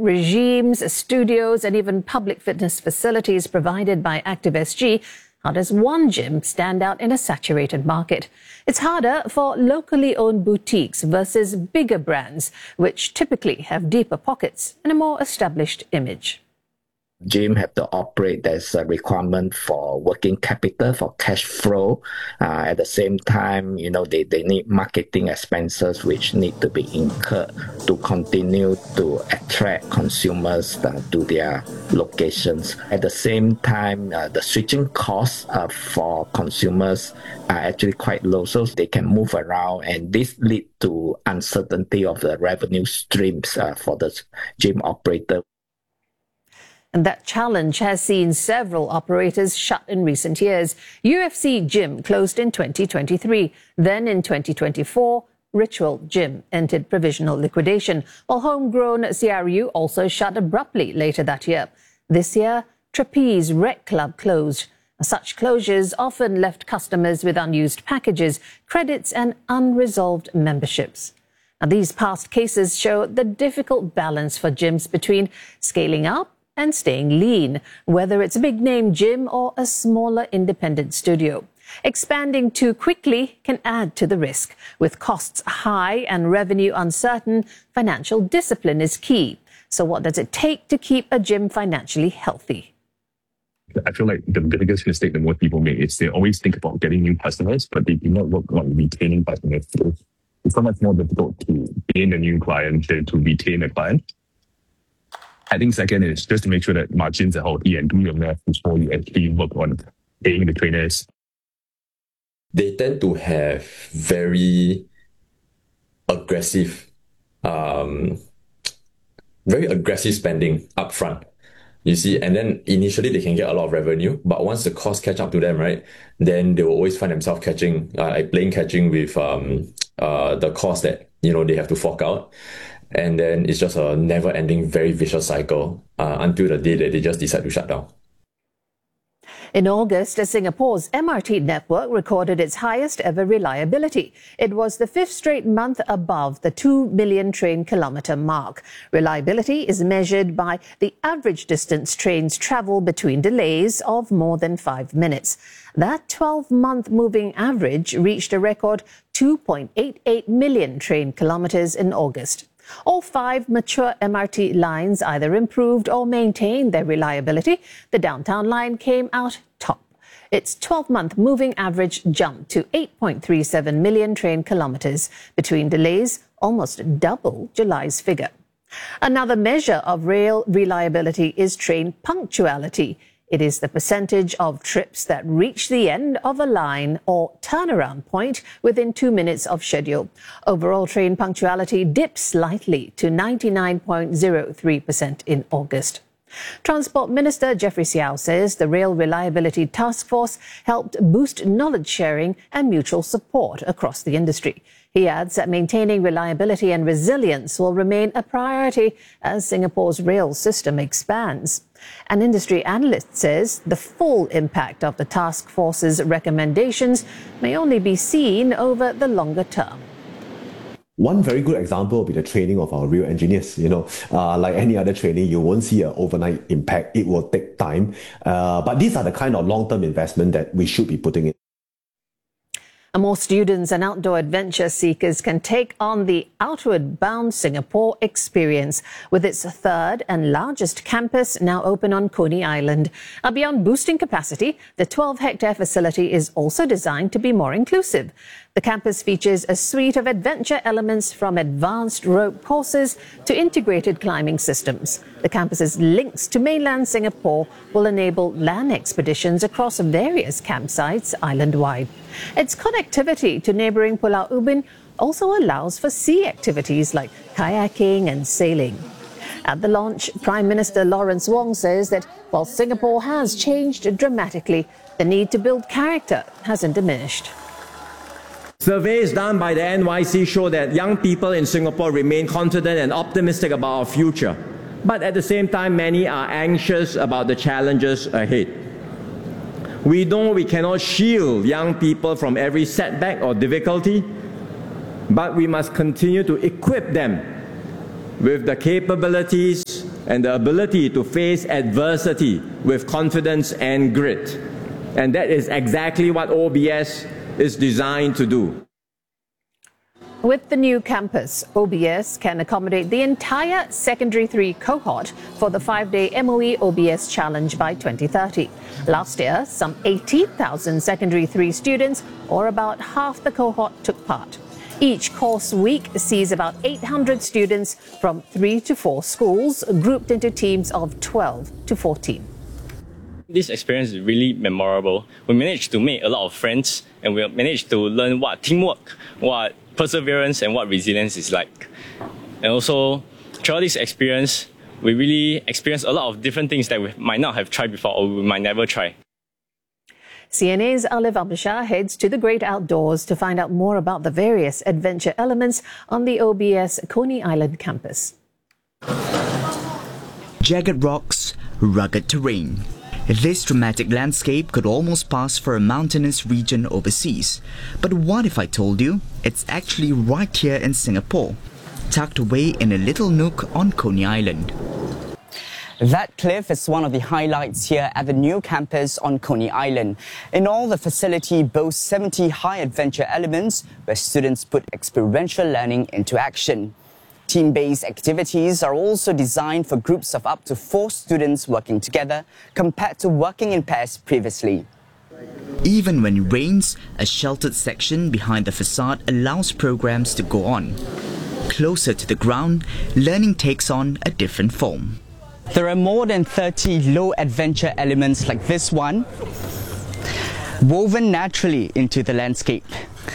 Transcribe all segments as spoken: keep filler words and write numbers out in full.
regimes, studios, and even public fitness facilities provided by ActiveSG, how does one gym stand out in a saturated market? It's harder for locally owned boutiques versus bigger brands, which typically have deeper pockets and a more established image. Gym have to operate. There's a requirement for working capital, for cash flow. Uh, at the same time, you know, they, they need marketing expenses which need to be incurred to continue to attract consumers uh, to their locations. At the same time, uh, the switching costs uh, for consumers are actually quite low, so they can move around, and this lead to uncertainty of the revenue streams uh, for the gym operator. And that challenge has seen several operators shut in recent years. U F C Gym closed in twenty twenty-three. Then in twenty twenty-four, Ritual Gym entered provisional liquidation, while homegrown C R U also shut abruptly later that year. This year, Trapeze Rec Club closed. Such closures often left customers with unused packages, credits and unresolved memberships. Now, these past cases show the difficult balance for gyms between scaling up and staying lean, whether it's a big-name gym or a smaller independent studio. Expanding too quickly can add to the risk. With costs high and revenue uncertain, financial discipline is key. So what does it take to keep a gym financially healthy? I feel like the biggest mistake that most people make is they always think about getting new customers, but they do not work on retaining customers. It's so much more difficult to gain a new client than to retain a client. I think second is just to make sure that margins are healthy and do your math before you actually work on paying the trainers. They tend to have very aggressive, um, very aggressive spending upfront. You see, and then initially they can get a lot of revenue, but once the costs catch up to them, right, then they will always find themselves catching, uh, like playing catching with um, uh, the cost that, you know, they have to fork out. And then it's just a never-ending, very vicious cycle uh, until the day that they just decide to shut down. In August, Singapore's M R T network recorded its highest ever reliability. It was the fifth straight month above the two million train kilometre mark. Reliability is measured by the average distance trains travel between delays of more than five minutes. That twelve-month moving average reached a record two point eight eight million train kilometres in August. All five mature M R T lines either improved or maintained their reliability. The downtown line came out top. Its twelve-month moving average jumped to eight point three seven million train kilometres. Between delays, almost double July's figure. Another measure of rail reliability is train punctuality. It is the percentage of trips that reach the end of a line or turnaround point within two minutes of schedule. Overall train punctuality dipped slightly to ninety-nine point zero three percent in August. Transport Minister Jeffrey Siao says the Rail Reliability Task Force helped boost knowledge sharing and mutual support across the industry. He adds that maintaining reliability and resilience will remain a priority as Singapore's rail system expands. An industry analyst says the full impact of the task force's recommendations may only be seen over the longer term. One very good example will be the training of our rail engineers. You know, uh, like any other training, you won't see an overnight impact. It will take time. Uh, but these are the kind of long-term investment that we should be putting in. More students and outdoor adventure seekers can take on the Outward Bound Singapore experience with its third and largest campus now open on Coney Island. Uh, beyond boosting capacity, the twelve hectare facility is also designed to be more inclusive. The campus features a suite of adventure elements from advanced rope courses to integrated climbing systems. The campus's links to mainland Singapore will enable land expeditions across various campsites island-wide. Its connectivity to neighbouring Pulau Ubin also allows for sea activities like kayaking and sailing. At the launch, Prime Minister Lawrence Wong says that while Singapore has changed dramatically, the need to build character hasn't diminished. Surveys done by the N Y C show that young people in Singapore remain confident and optimistic about our future. But at the same time, many are anxious about the challenges ahead. We know we cannot shield young people from every setback or difficulty, but we must continue to equip them with the capabilities and the ability to face adversity with confidence and grit. And that is exactly what O B S is designed to do. With the new campus, O B S can accommodate the entire Secondary three cohort for the five-day M O E O B S Challenge by twenty thirty. Last year, some eighty thousand Secondary three students, or about half the cohort, took part. Each course week sees about eight hundred students from three to four schools, grouped into teams of twelve to fourteen. This experience is really memorable. We managed to make a lot of friends, and we managed to learn what teamwork, what perseverance, and what resilience is like. And also, throughout this experience, we really experienced a lot of different things that we might not have tried before, or we might never try. C N A's Olive Abishar heads to the great outdoors to find out more about the various adventure elements on the O B S Coney Island campus. Jagged rocks, rugged terrain. This dramatic landscape could almost pass for a mountainous region overseas. But what if I told you it's actually right here in Singapore, tucked away in a little nook on Coney Island? That cliff is one of the highlights here at the new campus on Coney Island. In all, the facility boasts seventy high adventure elements where students put experiential learning into action. Team-based activities are also designed for groups of up to four students working together, compared to working in pairs previously. Even when it rains, a sheltered section behind the facade allows programs to go on. Closer to the ground, learning takes on a different form. There are more than thirty low-adventure elements like this one, woven naturally into the landscape.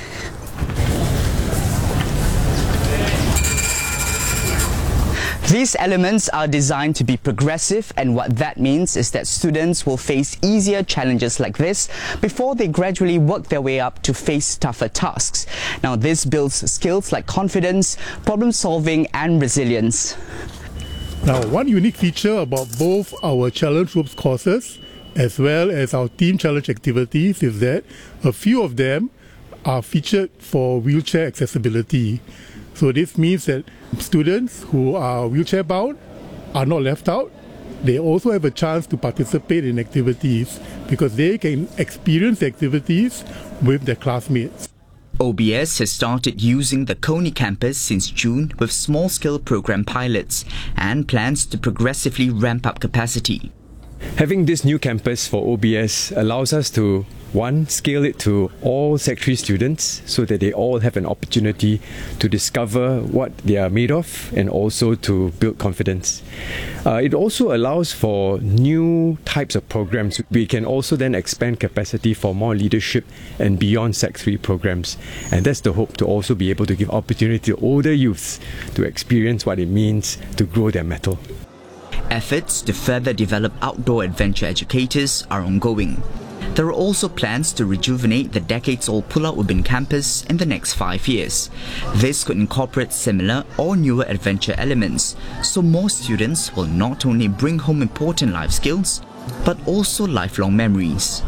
These elements are designed to be progressive, and what that means is that students will face easier challenges like this before they gradually work their way up to face tougher tasks. Now, this builds skills like confidence, problem solving, and resilience. Now, one unique feature about both our Challenge Ropes courses as well as our Team Challenge activities is that a few of them are featured for wheelchair accessibility. So this means that students who are wheelchair bound are not left out. They also have a chance to participate in activities because they can experience the activities with their classmates. O B S has started using the Coney campus since June with small-scale program pilots and plans to progressively ramp up capacity. Having this new campus for O B S allows us to, one, scale it to all Sec three students so that they all have an opportunity to discover what they are made of and also to build confidence. Uh, it also allows for new types of programs. We can also then expand capacity for more leadership and beyond Sec three programs. And that's the hope, to also be able to give opportunity to older youths to experience what it means to grow their mettle. Efforts to further develop outdoor adventure educators are ongoing. There are also plans to rejuvenate the decades-old Pulau Ubin campus in the next five years. This could incorporate similar or newer adventure elements, so more students will not only bring home important life skills, but also lifelong memories.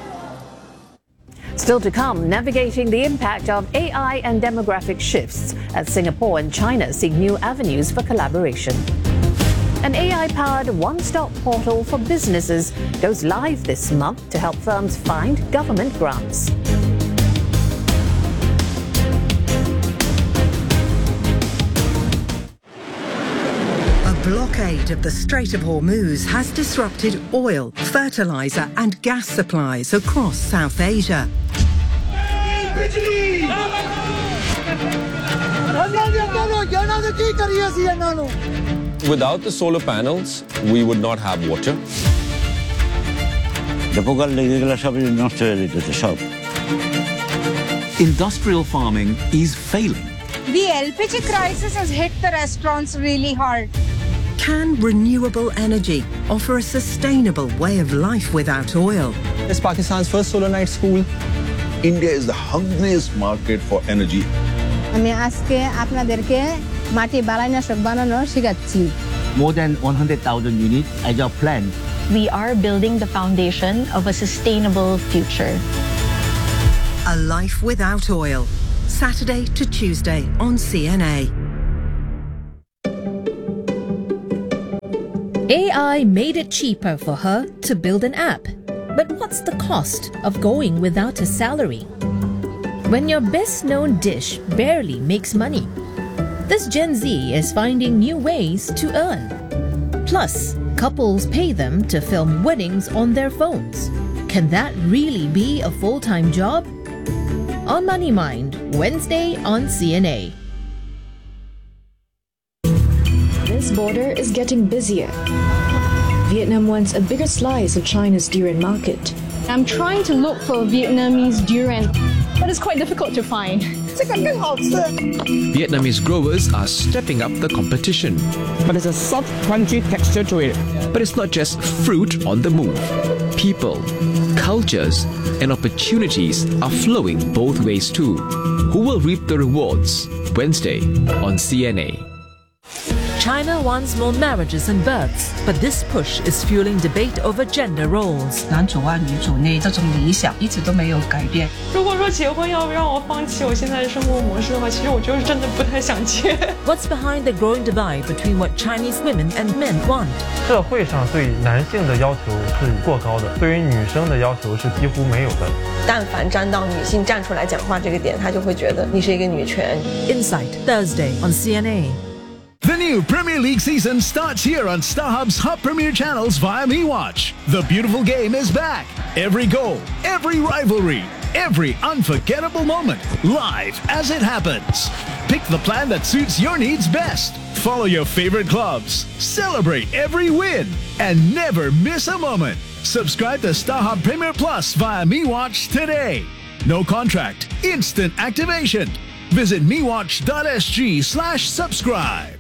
Still to come, navigating the impact of A I and demographic shifts as Singapore and China seek new avenues for collaboration. An A I-powered one-stop portal for businesses goes live this month to help firms find government grants. A blockade of the Strait of Hormuz has disrupted oil, fertilizer and gas supplies across South Asia. Without the solar panels, we would not have water. Industrial farming is failing. The L P G crisis has hit the restaurants really hard. Can renewable energy offer a sustainable way of life without oil? It's Pakistan's first solar night school. India is the hungriest market for energy. More than one hundred thousand units as our plan. We are building the foundation of a sustainable future. A life without oil. Saturday to Tuesday on C N A. A I made it cheaper for her to build an app. But what's the cost of going without a salary? When your best-known dish barely makes money, this Gen Z is finding new ways to earn. Plus, couples pay them to film weddings on their phones. Can that really be a full-time job? On Money Mind, Wednesday on C N A. This border is getting busier. Vietnam wants a bigger slice of China's durian market. I'm trying to look for Vietnamese durian, but it's quite difficult to find. Vietnamese growers are stepping up the competition. But it's a soft, crunchy texture to it. But it's not just fruit on the move. People, cultures, and opportunities are flowing both ways too. Who will reap the rewards? Wednesday on C N A. China wants more marriages and births, but this push is fueling debate over gender roles. 男主外女主内这种理想一直都没有改变。 如果说结婚要让我放弃我现在的生活模式的话，其实我就是真的不太想结。 What's behind the growing divide between what Chinese women and men want? 社会上对男性的要求是过高的，对于女生的要求是几乎没有的。 但凡站到女性站出来讲话这个点，他就会觉得你是一个女权。 Insight Thursday on C N A. The new Premier League season starts here on StarHub's Hub Premier channels via MeWatch. The beautiful game is back. Every goal, every rivalry, every unforgettable moment, live as it happens. Pick the plan that suits your needs best. Follow your favorite clubs, celebrate every win, and never miss a moment. Subscribe to StarHub Premier Plus via MeWatch today. No contract, instant activation. Visit mewatch.sg slash subscribe.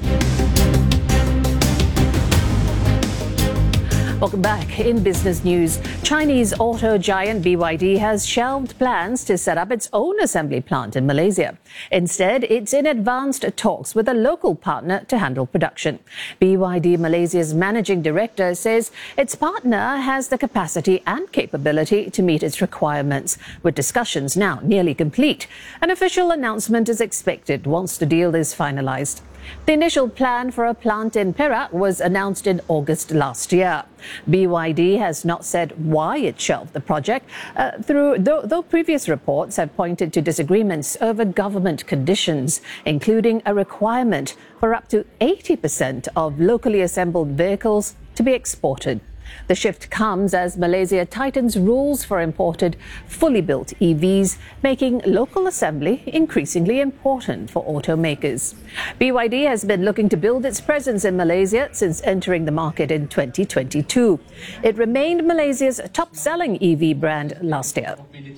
Welcome back. In business news, Chinese auto giant B Y D has shelved plans to set up its own assembly plant in Malaysia. Instead, it's in advanced talks with a local partner to handle production. B Y D Malaysia's managing director says its partner has the capacity and capability to meet its requirements, with discussions now nearly complete. An official announcement is expected once the deal is finalized. The initial plan for a plant in Perak was announced in August last year. B Y D has not said why it shelved the project, uh, through, though, though previous reports have pointed to disagreements over government conditions, including a requirement for up to eighty percent of locally assembled vehicles to be exported. The shift comes as Malaysia tightens rules for imported, fully built E Vs, making local assembly increasingly important for automakers. B Y D has been looking to build its presence in Malaysia since entering the market in twenty twenty-two. It remained Malaysia's top-selling E V brand last year.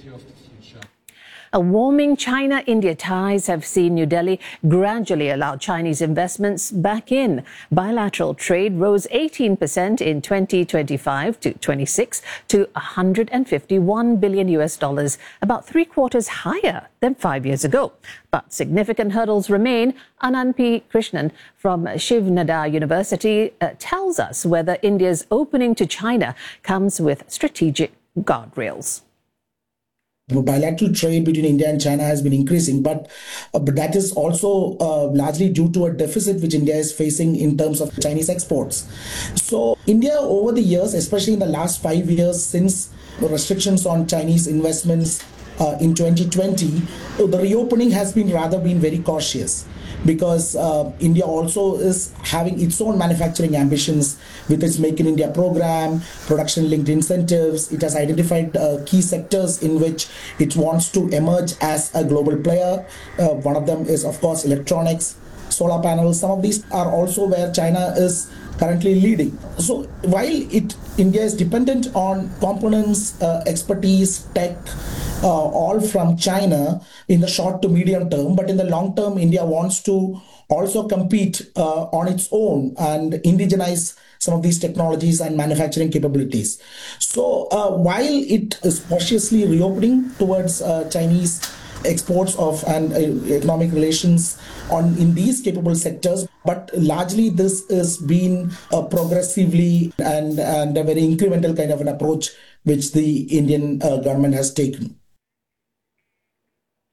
A warming China-India ties have seen New Delhi gradually allow Chinese investments back in. Bilateral trade rose eighteen percent in twenty twenty-five to twenty-six to one hundred fifty-one billion U S dollars, about three quarters higher than five years ago. But significant hurdles remain. Anand P. Krishnan from Shiv Nadar University uh, tells us whether India's opening to China comes with strategic guardrails. Bilateral trade between India and China has been increasing, but, uh, but that is also uh, largely due to a deficit which India is facing in terms of Chinese exports. So India over the years, especially in the last five years since the restrictions on Chinese investments uh, in twenty twenty, the reopening has been rather been very cautious, because uh, India also is having its own manufacturing ambitions with its Make in India program, production-linked incentives. It has identified uh, key sectors in which it wants to emerge as a global player. Uh, one of them is, of course, electronics, solar panels. Some of these are also where China is currently leading. So while it India is dependent on components, uh, expertise, tech, uh, all from China in the short to medium term, but in the long term, India wants to also compete uh, on its own and indigenize some of these technologies and manufacturing capabilities. So uh, while it is cautiously reopening towards uh, Chinese exports of and uh, economic relations on in these capable sectors, but largely this has been a progressively and, and a very incremental kind of an approach which the Indian uh, government has taken.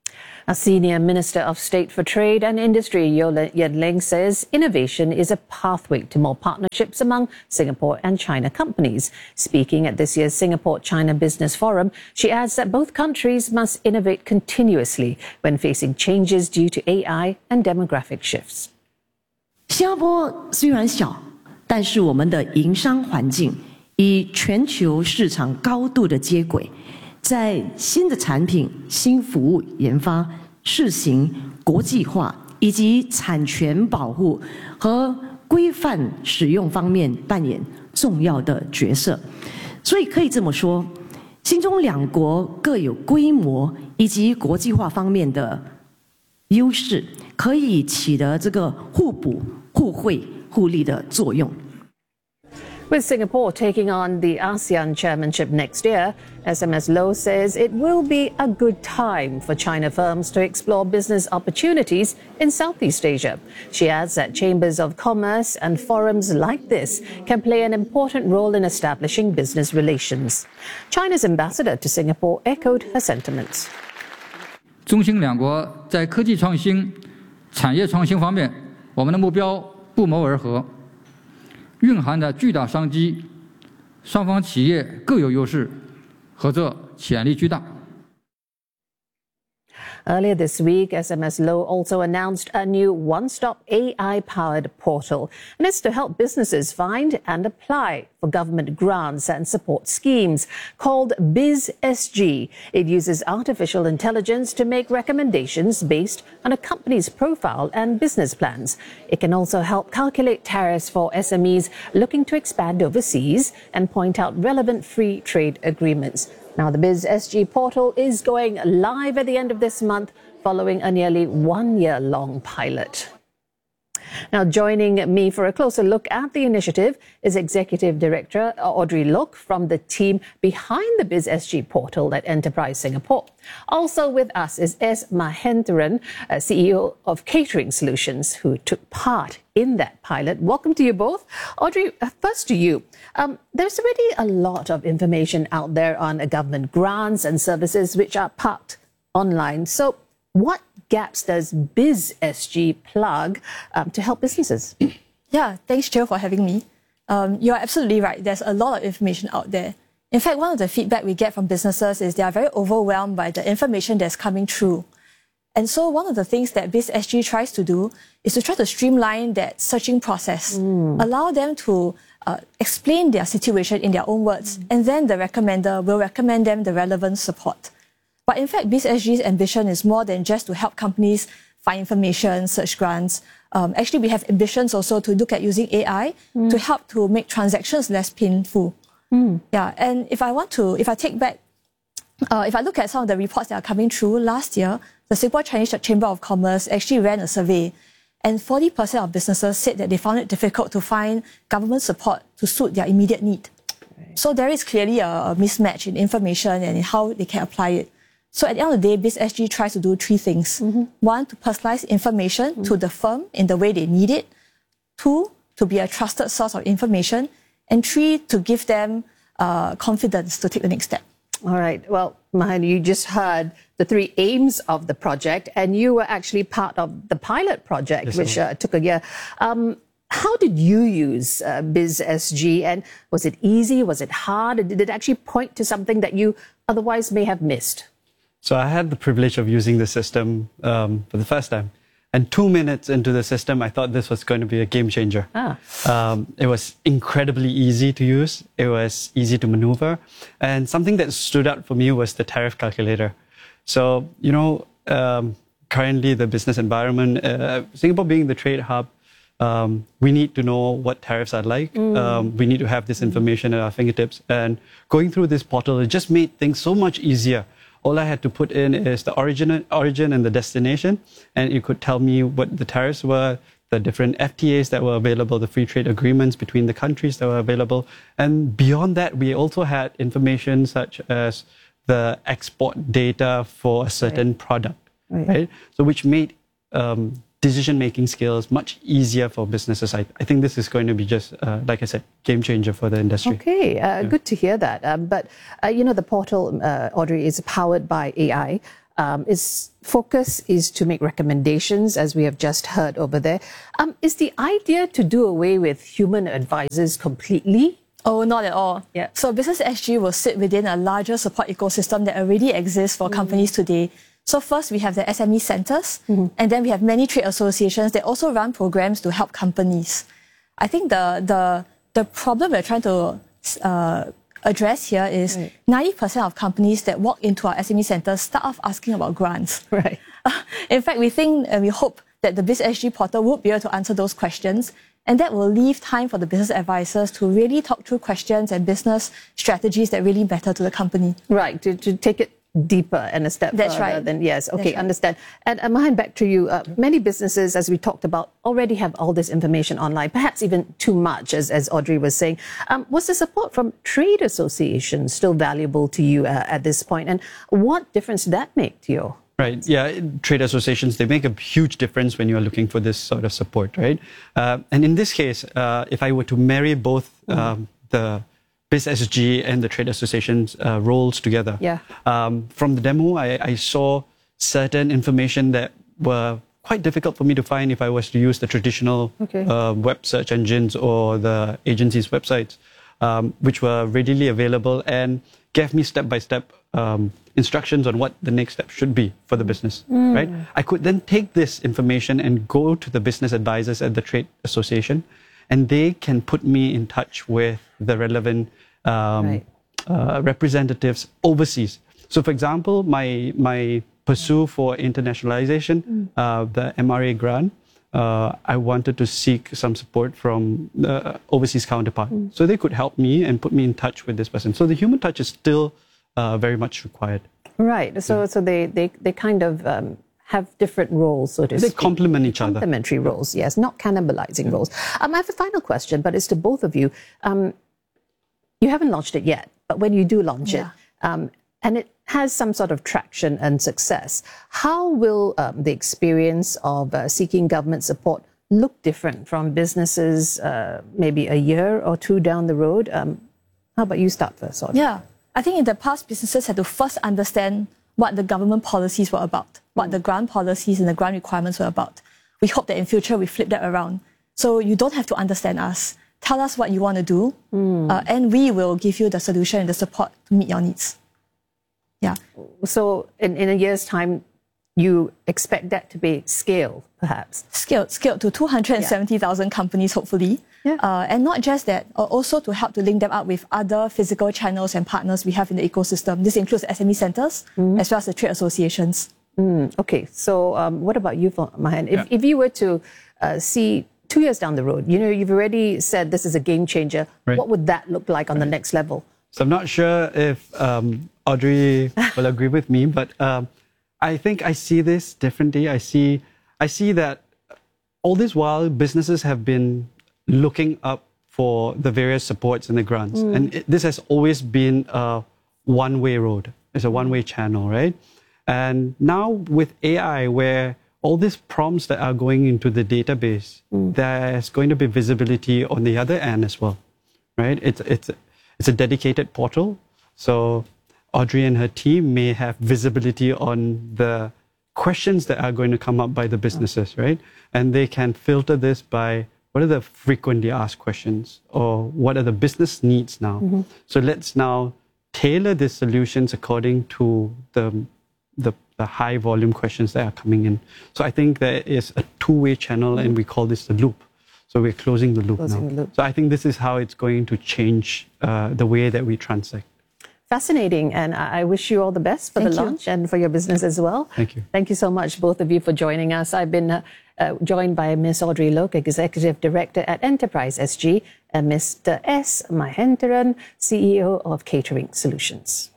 A senior Minister of State for Trade and Industry, Yeo Yuen-Ling, says innovation is a pathway to more partnerships among Singapore and China companies. Speaking at this year's Singapore-China Business Forum, she adds that both countries must innovate continuously when facing changes due to A I and demographic shifts. 新加坡虽然小，但是我们的营商环境与全球市场高度的接轨。 在新的产品、新服务研发、试行、国际化以及产权保护和规范使用方面扮演重要的角色，所以可以这么说，新中两国各有规模以及国际化方面的优势，可以起得这个互补、互惠、互利的作用。 With Singapore taking on the ASEAN chairmanship next year, S M S Loh says it will be a good time for China firms to explore business opportunities in Southeast Asia. She adds that chambers of commerce and forums like this can play an important role in establishing business relations. China's ambassador to Singapore echoed her sentiments. 中兴两国在科技创新、产业创新方面，我们的目标不谋而合。 蕴含的巨大商机，双方企业各有优势，合作潜力巨大。 Earlier this week, S M S Loh also announced a new one-stop A I-powered portal, and it's to help businesses find and apply for government grants and support schemes. Called BizSG, it uses artificial intelligence to make recommendations based on a company's profile and business plans. It can also help calculate tariffs for S M Es looking to expand overseas and point out relevant free trade agreements. Now, the BizSG portal is going live at the end of this month, following a nearly one-year-long pilot. Now, joining me for a closer look at the initiative is Executive Director Audrey Look from the team behind the BizSG portal at Enterprise Singapore. Also with us is S. Mahendran, uh, C E O of Catering Solutions, who took part in that pilot. Welcome to you both. Audrey, uh, first to you. Um, there's already a lot of information out there on uh, government grants and services which are parked online. So what gaps does BizSG plug um, to help businesses? Yeah, thanks, Jill, for having me. Um, you're absolutely right. There's a lot of information out there. In fact, one of the feedback we get from businesses is they are very overwhelmed by the information that's coming through. And so one of the things that BizSG tries to do is to try to streamline that searching process, mm. allow them to uh, explain their situation in their own words, mm. and then the recommender will recommend them the relevant support. But in fact, BizSG's ambition is more than just to help companies find information, search grants. Um, actually, we have ambitions also to look at using A I mm. to help to make transactions less painful. Mm. Yeah, and if I want to, if I take back, uh, if I look at some of the reports that are coming through last year, the Singapore Chinese Chamber of Commerce actually ran a survey, and forty percent of businesses said that they found it difficult to find government support to suit their immediate need. Right. So there is clearly a, a mismatch in information and in how they can apply it. So at the end of the day, BizSG tries to do three things. Mm-hmm. One, to personalize information mm-hmm. to the firm in the way they need it. Two, to be a trusted source of information. And three, to give them uh, confidence to take the next step. All right. Well, Mahan, you just heard the three aims of the project, and you were actually part of the pilot project, yes, which uh, took a year. Um, how did you use uh, BizSG, and was it easy? Was it hard? Did it actually point to something that you otherwise may have missed? So I had the privilege of using the system um, for the first time. And two minutes into the system, I thought this was going to be a game changer. Ah. Um, it was incredibly easy to use. It was easy to maneuver. And something that stood out for me was the tariff calculator. So, you know, um, currently the business environment, uh, Singapore being the trade hub, um, we need to know what tariffs are like. Mm. Um, we need to have this information at our fingertips. And going through this portal, it just made things so much easier. All I had to put in is the origin, origin and the destination, and it could tell me what the tariffs were, the different F T As that were available, the free trade agreements between the countries that were available. And beyond that, we also had information such as the export data for a certain right. product, right. right? So which made um, decision-making skills much easier for businesses. I, I think this is going to be just, uh, like I said, game changer for the industry. Okay, uh, yeah. Good to hear that. Um, but, uh, you know, the portal, uh, Audrey, is powered by A I. Um, its focus is to make recommendations, as we have just heard over there. Um, is the idea to do away with human advisors completely? Oh, not at all. Yeah. So Business S G will sit within a larger support ecosystem that already exists for mm. companies today. So first, we have the S M E centers, mm-hmm. and then we have many trade associations that also run programs to help companies. I think the the the problem we're trying to uh, address here is right. ninety percent of companies that walk into our S M E centers start off asking about grants. Right. In fact, we think and we hope that the Biz S G portal will be able to answer those questions, and that will leave time for the business advisors to really talk through questions and business strategies that really matter to the company. Right, to, to take it deeper and a step That's further right. than, yes, okay, right. understand. And uh, Mahan, back to you. Uh, many businesses, as we talked about, already have all this information online, perhaps even too much, as, as Audrey was saying. Um, was the support from trade associations still valuable to you uh, at this point? And what difference did that make to you? Right. Yeah. Trade associations, they make a huge difference when you're looking for this sort of support, right? Uh, and in this case, uh, if I were to marry both um, mm. the Biz S G and the trade associations uh, roles together, yeah. um, from the demo, I, I saw certain information that were quite difficult for me to find if I was to use the traditional okay. uh, web search engines or the agency's websites, um, which were readily available and gave me step-by-step um, instructions on what the next step should be for the business, mm. right? I could then take this information and go to the business advisors at the trade association, and they can put me in touch with the relevant um, right. uh, representatives overseas. So, for example, my my pursuit for internationalization, mm. uh, the M R A grant, uh, I wanted to seek some support from the overseas counterpart. Mm. So they could help me and put me in touch with this person. So the human touch is still uh, very much required. Right. So, yeah. so they, they, they kind of um, have different roles, so to they speak. They complement each other. Complementary roles, yes, not cannibalizing yeah. roles. Um, I have a final question, but it's to both of you. Um, you haven't launched it yet, but when you do launch yeah. it, um, and it has some sort of traction and success, how will um, the experience of uh, seeking government support look different from businesses uh, maybe a year or two down the road? Um, how about you start first, Audrey? Yeah. I think in the past, businesses had to first understand what the government policies were about, what the grant policies and the grant requirements were about. We hope that in future we flip that around. So you don't have to understand us. Tell us what you want to do, mm. uh, and we will give you the solution and the support to meet your needs. Yeah. So in, in a year's time, you expect that to be scaled, perhaps? Scaled, scaled to two hundred seventy thousand yeah. companies, hopefully. Yeah. Uh, and not just that, uh, also to help to link them up with other physical channels and partners we have in the ecosystem. This includes S M E centers, mm. as well as the trade associations. Mm, okay, so um, what about you, Mahan? If, yeah. if you were to uh, see two years down the road, you know, you've already said this is a game changer. Right. What would that look like on right. the next level? So I'm not sure if um, Audrey will agree with me, but um, I think I see this differently. I see, I see that all this while businesses have been looking up for the various supports and the grants. Mm. And it, this has always been a one-way road. It's a one-way channel, right? And now with A I, where all these prompts that are going into the database, mm. there's going to be visibility on the other end as well, right? It's, it's, it's a dedicated portal. So Audrey and her team may have visibility on the questions that are going to come up by the businesses, right? And they can filter this by what are the frequently asked questions or what are the business needs now? Mm-hmm. So let's now tailor the solutions according to the, the, the high volume questions that are coming in. So I think there is a two-way channel mm-hmm. and we call this the loop. So we're closing the loop closing now. The loop. So I think this is how it's going to change uh, the way that we transact. Fascinating, and I wish you all the best for Thank the you. launch and for your business as well. Thank you. Thank you so much, both of you, for joining us. I've been uh, uh, joined by Miss Audrey Loke, Executive Director at Enterprise S G, and Mister S. Mahendaran, C E O of Catering Solutions.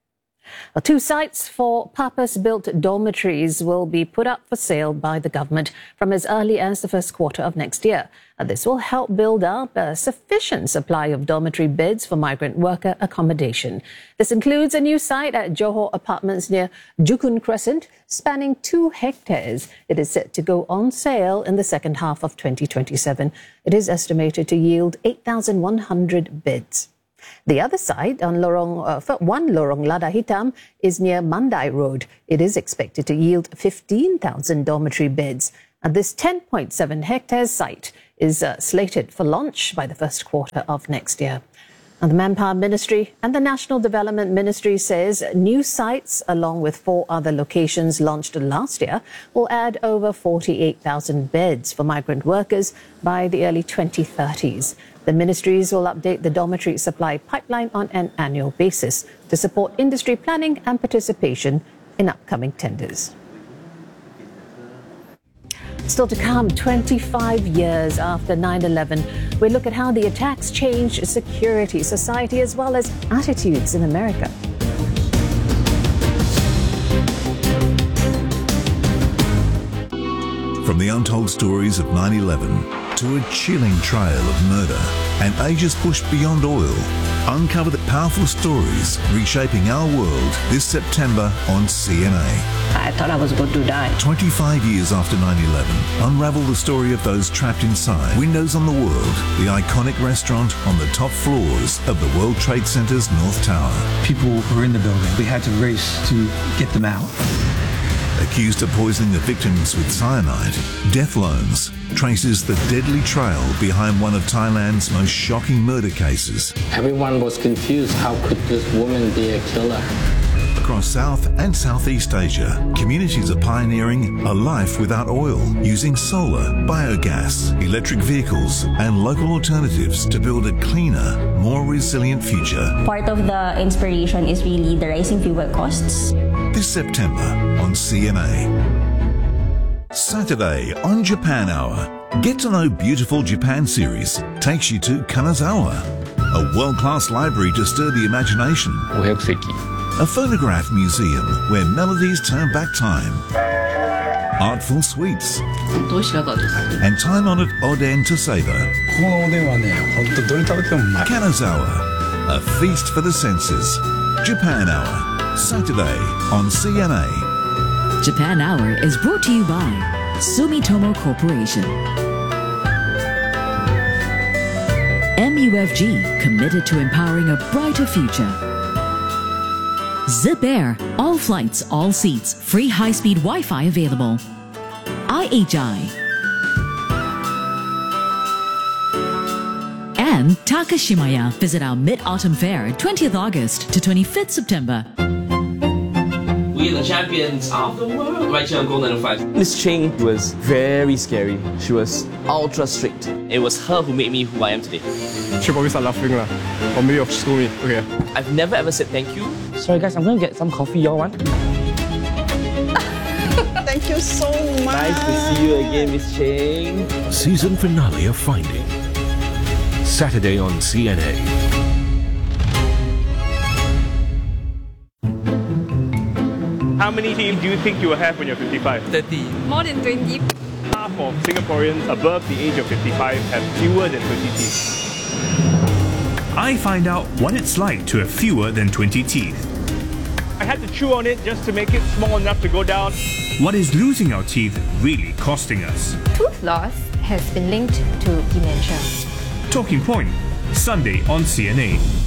Well, two sites for purpose-built dormitories will be put up for sale by the government from as early as the first quarter of next year. This will help build up a sufficient supply of dormitory beds for migrant worker accommodation. This includes a new site at Johor Apartments near Jukun Crescent, spanning two hectares. It is set to go on sale in the second half of twenty twenty-seven. It is estimated to yield eight thousand one hundred beds. The other site, on Lorong, uh, one Lorong Lada Hitam, is near Mandai Road. It is expected to yield fifteen thousand dormitory beds. And this ten point seven hectares site is uh, slated for launch by the first quarter of next year. And the Manpower Ministry and the National Development Ministry says new sites, along with four other locations launched last year, will add over forty-eight thousand beds for migrant workers by the early twenty thirties. The ministries will update the dormitory supply pipeline on an annual basis to support industry planning and participation in upcoming tenders. Still to come, twenty-five years after nine eleven, we look at how the attacks changed security, society, as well as attitudes in America. From the untold stories of nine eleven to a chilling trail of murder and ages pushed beyond oil, uncover the powerful stories reshaping our world this September on C N A. I thought I was going to die. twenty-five years after nine eleven, unravel the story of those trapped inside. Windows on the World, the iconic restaurant on the top floors of the World Trade Center's North Tower. People were in the building. We had to race to get them out. Accused of poisoning the victims with cyanide, Death Loans traces the deadly trail behind one of Thailand's most shocking murder cases. Everyone was confused. How could this woman be a killer? Across South and Southeast Asia, communities are pioneering a life without oil, using solar, biogas, electric vehicles, and local alternatives to build a cleaner, more resilient future. Part of the inspiration is really the rising fuel costs. This September on C N A. Saturday on Japan Hour. Get to Know Beautiful Japan series takes you to Kanazawa, a world-class library to stir the imagination. A phonograph museum where melodies turn back time. Artful sweets. And time-honored oden to savor. Kanazawa, a feast for the senses. Japan Hour, Saturday on C N A. Japan Hour is brought to you by Sumitomo Corporation. M U F G, committed to empowering a brighter future. Zip Air, all flights, all seats, free high-speed Wi-Fi available. I H I. And Takashimaya, visit our Mid-Autumn Fair, twentieth August to twenty-fifth September. We are the champions of the world. Right here on Gold nine oh five. Miss Ching was very scary. She was ultra strict. It was her who made me who I am today. She'll probably start laughing lah. Or maybe she'll scold me. Okay. I've never ever said thank you. Sorry guys, I'm gonna get some coffee. Y'all want? Thank you so much. Nice to see you again, Miss Ching. Season finale of Finding. Saturday on C N A. How many teeth do you think you will have when you're fifty-five? thirty. More than twenty. Half of Singaporeans above the age of fifty-five have fewer than twenty teeth. I find out what it's like to have fewer than twenty teeth. I had to chew on it just to make it small enough to go down. What is losing our teeth really costing us? Tooth loss has been linked to dementia. Talking Point, Sunday on C N A.